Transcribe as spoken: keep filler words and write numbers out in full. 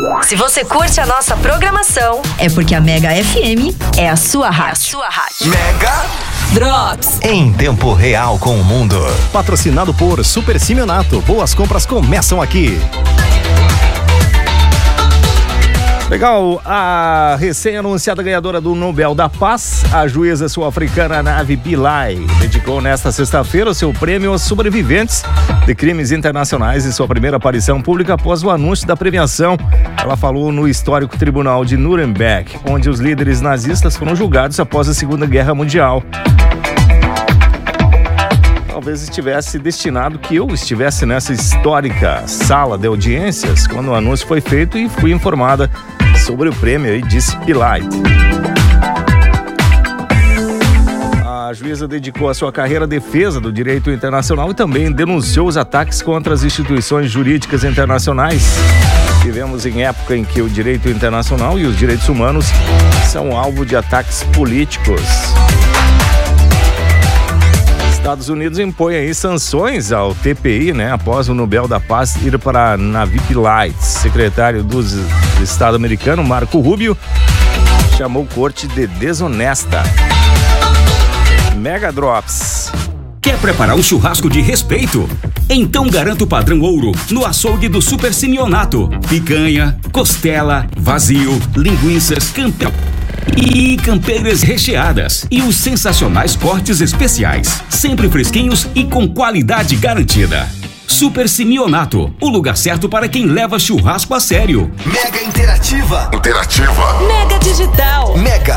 Se você curte a nossa programação, é porque a Mega F M é a sua rádio. É a sua rádio. Mega Drops. Em tempo real com o mundo. Patrocinado por Super Simeonato. Boas compras começam aqui. Legal, a recém-anunciada ganhadora do Nobel da Paz, a juíza sul-africana Navi Pillay, dedicou nesta sexta-feira o seu prêmio aos sobreviventes de crimes internacionais em sua primeira aparição pública após o anúncio da premiação. Ela falou no histórico tribunal de Nuremberg, onde os líderes nazistas foram julgados após a Segunda Guerra Mundial. Talvez estivesse destinado que eu estivesse nessa histórica sala de audiências quando o anúncio foi feito e fui informada sobre o prêmio, aí disse Pillay. A juíza dedicou a sua carreira à defesa do direito internacional e também denunciou os ataques contra as instituições jurídicas internacionais. Vivemos em época em que o direito internacional e os direitos humanos são alvo de ataques políticos. Estados Unidos impõe aí sanções ao T P I, né, após o Nobel da Paz ir para Navi Pillay. Secretário do Estado americano, Marco Rubio, chamou corte de desonesta. Mega Drops. Quer preparar um churrasco de respeito? Então garanta o padrão ouro no açougue do Super Simeonato. Picanha, costela, vazio, linguiças, campeão e campeiras recheadas e os sensacionais cortes especiais, sempre fresquinhos e com qualidade garantida. Super Simeonato, o lugar certo para quem leva churrasco a sério. Mega Interativa. Interativa. Mega Digital. Mega